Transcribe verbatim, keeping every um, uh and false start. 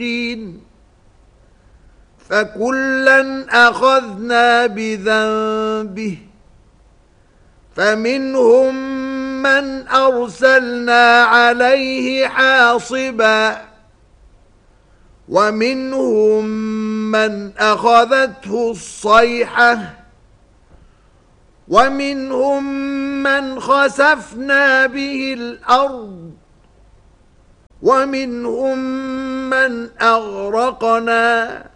فكلا أخذنا بذنبه فمنهم من أرسلنا عليه حاصبا ومنهم من أخذته الصيحة ومنهم من خسفنا به الأرض ومنهم من أغرقنا